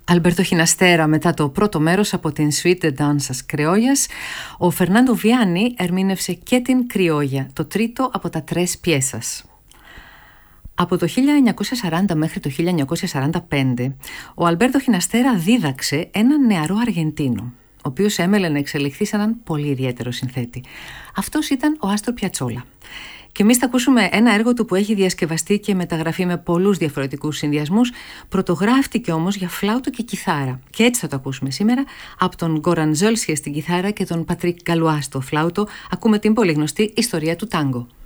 Αλμπέρτο Χιναστέρα μετά το πρώτο μέρος από την Suite de Danzas Criollas. Ο Φερνάντο Βιάννη ερμήνευσε και την Κρυόγια, το τρίτο από τα Tres Piezas. Από το 1940 μέχρι το 1945, ο Αλμπέρτο Χιναστέρα δίδαξε έναν νεαρό Αργεντίνο, ο οποίος έμελε να εξελιχθεί σε έναν πολύ ιδιαίτερο συνθέτη. Αυτός ήταν ο Άστορ Πιατσόλα. Και εμείς θα ακούσουμε ένα έργο του που έχει διασκευαστεί και μεταγραφεί με πολλούς διαφορετικούς συνδυασμούς. Πρωτογράφτηκε όμως για φλάουτο και κιθάρα. Και έτσι θα το ακούσουμε σήμερα από τον Γκόραν Ζόλσιε στην κιθάρα και τον Πατρίκ Γκαλουά στο φλάουτο. Ακούμε την πολύ γνωστή ιστορία του τάγκο.